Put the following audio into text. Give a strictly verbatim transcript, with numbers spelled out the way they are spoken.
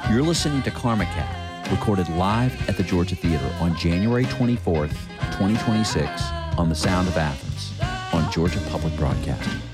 You're listening to Karma Cat, recorded live at the Georgia Theater on January twenty-fourth, twenty twenty-six, on the Sound of Athens, on Georgia Public Broadcasting.